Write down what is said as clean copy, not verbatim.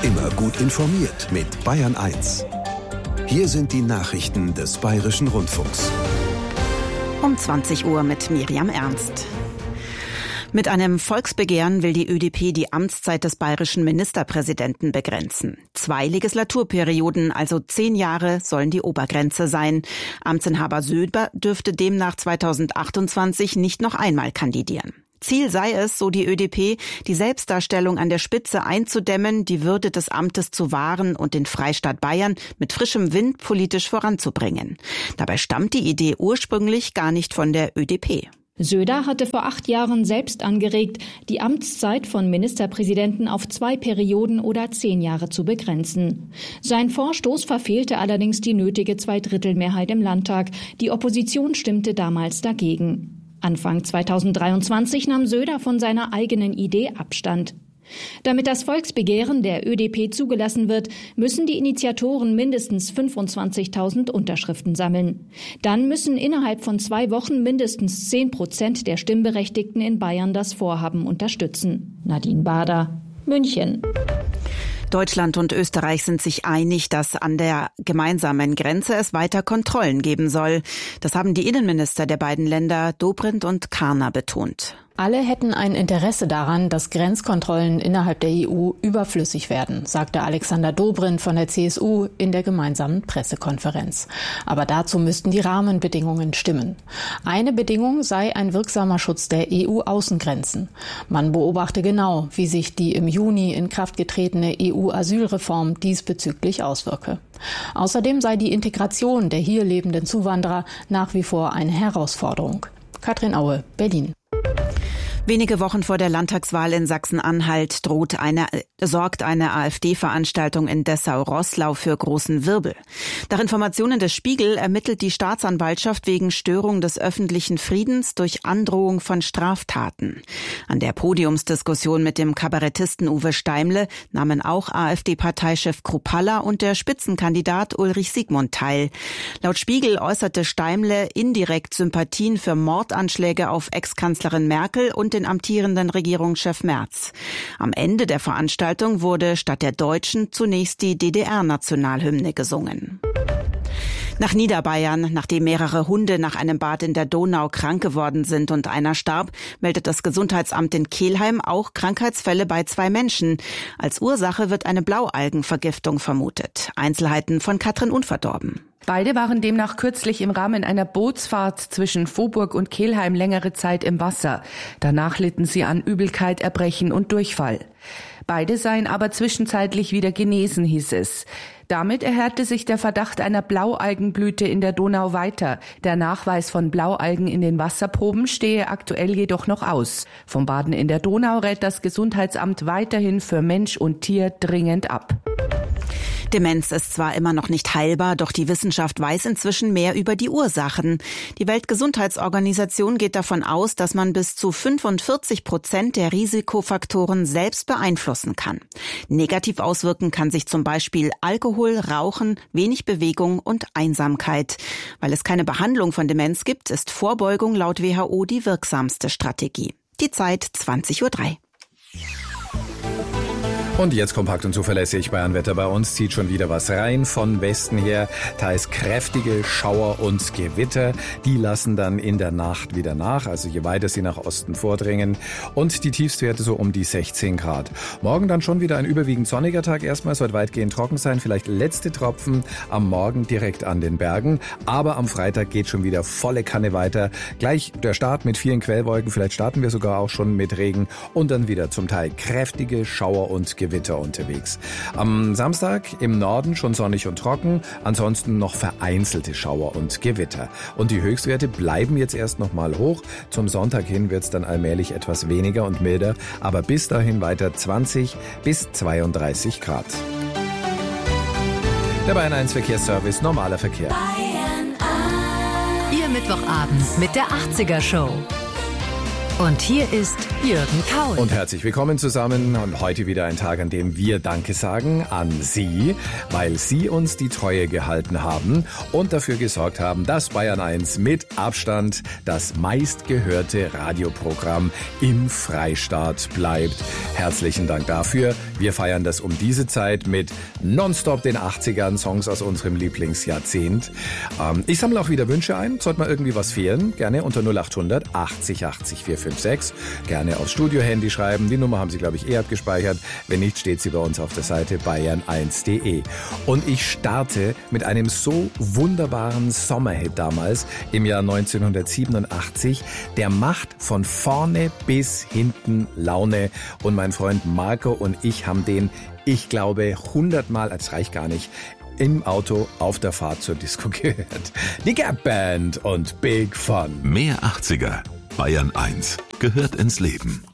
Immer gut informiert mit Bayern 1. Hier sind die Nachrichten des Bayerischen Rundfunks. Um 20 Uhr mit Miriam Ernst. Mit einem Volksbegehren will die ÖDP die Amtszeit des bayerischen Ministerpräsidenten begrenzen. 2 Legislaturperioden, also 10 Jahre, sollen die Obergrenze sein. Amtsinhaber Söder dürfte demnach 2028 nicht noch einmal kandidieren. Ziel sei es, so die ÖDP, die Selbstdarstellung an der Spitze einzudämmen, die Würde des Amtes zu wahren und den Freistaat Bayern mit frischem Wind politisch voranzubringen. Dabei stammt die Idee ursprünglich gar nicht von der ÖDP. Söder hatte vor 8 Jahren selbst angeregt, die Amtszeit von Ministerpräsidenten auf 2 Perioden oder 10 Jahre zu begrenzen. Sein Vorstoß verfehlte allerdings die nötige 2/3-Mehrheit im Landtag. Die Opposition stimmte damals dagegen. Anfang 2023 nahm Söder von seiner eigenen Idee Abstand. Damit das Volksbegehren der ÖDP zugelassen wird, müssen die Initiatoren mindestens 25.000 Unterschriften sammeln. Dann müssen innerhalb von 2 Wochen mindestens 10% der Stimmberechtigten in Bayern das Vorhaben unterstützen. Nadine Bader, München. Deutschland und Österreich sind sich einig, dass an der gemeinsamen Grenze es weiter Kontrollen geben soll. Das haben die Innenminister der beiden Länder Dobrindt und Karner betont. Alle hätten ein Interesse daran, dass Grenzkontrollen innerhalb der EU überflüssig werden, sagte Alexander Dobrindt von der CSU in der gemeinsamen Pressekonferenz. Aber dazu müssten die Rahmenbedingungen stimmen. Eine Bedingung sei ein wirksamer Schutz der EU-Außengrenzen. Man beobachte genau, wie sich die im Juni in Kraft getretene EU-Asylreform diesbezüglich auswirke. Außerdem sei die Integration der hier lebenden Zuwanderer nach wie vor eine Herausforderung. Katrin Aue, Berlin. Wenige Wochen vor der Landtagswahl in Sachsen-Anhalt sorgt eine AfD-Veranstaltung in Dessau-Roßlau für großen Wirbel. Nach Informationen des Spiegel ermittelt die Staatsanwaltschaft wegen Störung des öffentlichen Friedens durch Androhung von Straftaten. An der Podiumsdiskussion mit dem Kabarettisten Uwe Steimle nahmen auch AfD-Parteichef Kruppalla und der Spitzenkandidat Ulrich Siegmund teil. Laut Spiegel äußerte Steimle indirekt Sympathien für Mordanschläge auf Ex-Kanzlerin Merkel und den amtierenden Regierungschef Merz. Am Ende der Veranstaltung wurde statt der deutschen zunächst die DDR-Nationalhymne gesungen. Nach Niederbayern, nachdem mehrere Hunde nach einem Bad in der Donau krank geworden sind und einer starb, meldet das Gesundheitsamt in Kelheim auch Krankheitsfälle bei 2 Menschen. Als Ursache wird eine Blaualgenvergiftung vermutet. Einzelheiten von Katrin Unverdorben. Beide waren demnach kürzlich im Rahmen einer Bootsfahrt zwischen Vohburg und Kelheim längere Zeit im Wasser. Danach litten sie an Übelkeit, Erbrechen und Durchfall. Beide seien aber zwischenzeitlich wieder genesen, hieß es. Damit erhärte sich der Verdacht einer Blaualgenblüte in der Donau weiter. Der Nachweis von Blaualgen in den Wasserproben stehe aktuell jedoch noch aus. Vom Baden in der Donau rät das Gesundheitsamt weiterhin für Mensch und Tier dringend ab. Demenz ist zwar immer noch nicht heilbar, doch die Wissenschaft weiß inzwischen mehr über die Ursachen. Die Weltgesundheitsorganisation geht davon aus, dass man bis zu 45% der Risikofaktoren selbst beeinflussen kann. Negativ auswirken kann sich zum Beispiel Alkohol, Rauchen, wenig Bewegung und Einsamkeit. Weil es keine Behandlung von Demenz gibt, ist Vorbeugung laut WHO die wirksamste Strategie. Die Zeit 20:03 Uhr. Und jetzt kompakt und zuverlässig Bayernwetter. Bei uns zieht schon wieder was rein von Westen her. Teils kräftige Schauer und Gewitter. Die lassen dann in der Nacht wieder nach, also je weiter sie nach Osten vordringen. Und die Tiefstwerte so um die 16 Grad. Morgen dann schon wieder ein überwiegend sonniger Tag. Erstmal soll weitgehend trocken sein. Vielleicht letzte Tropfen am Morgen direkt an den Bergen. Aber am Freitag geht schon wieder volle Kanne weiter. Gleich der Start mit vielen Quellwolken. Vielleicht starten wir sogar auch schon mit Regen. Und dann wieder zum Teil kräftige Schauer und Gewitter unterwegs. Am Samstag im Norden schon sonnig und trocken, ansonsten noch vereinzelte Schauer und Gewitter. Und die Höchstwerte bleiben jetzt erst noch mal hoch. Zum Sonntag hin wird es dann allmählich etwas weniger und milder, aber bis dahin weiter 20 bis 32 Grad. Der Bayern 1 Verkehrsservice, normaler Verkehr. Ihr Mittwochabend mit der 80er Show. Und hier ist Jürgen Kaul. Und herzlich willkommen zusammen. Und heute wieder ein Tag, an dem wir Danke sagen an Sie, weil Sie uns die Treue gehalten haben und dafür gesorgt haben, dass Bayern 1 mit Abstand das meistgehörte Radioprogramm im Freistaat bleibt. Herzlichen Dank dafür. Wir feiern das um diese Zeit mit nonstop den 80ern, Songs aus unserem Lieblingsjahrzehnt. Ich sammle auch wieder Wünsche ein. Sollte mal irgendwie was fehlen, gerne unter 0800 80 80 456. Gerne aufs Studiohandy schreiben. Die Nummer haben Sie, glaube ich, abgespeichert. Wenn nicht, steht sie bei uns auf der Seite bayern1.de. Und ich starte mit einem so wunderbaren Sommerhit damals im Jahr 1987. Der macht von vorne bis hinten Laune. Und mein Freund Marco und ich haben den, ich glaube, 100 Mal, das reicht gar nicht, im Auto auf der Fahrt zur Disco gehört. Die Gap Band und Big Fun. Mehr 80er. Bayern 1 gehört ins Leben.